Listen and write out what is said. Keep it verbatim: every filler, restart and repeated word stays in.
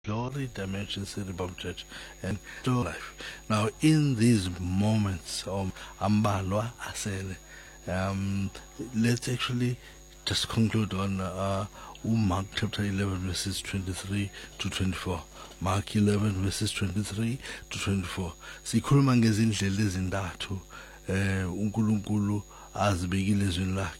glory dimension City Bible Church and still life. Now, in these moments of Ambalwa Asele, um, let's actually just conclude on uh, Mark chapter eleven, verses twenty-three to twenty-four. Mark eleven, verses twenty-three to twenty-four. Sikhuluma ngezindlela ezintathu eh uNkulunkulu azibekile ezweni lakhe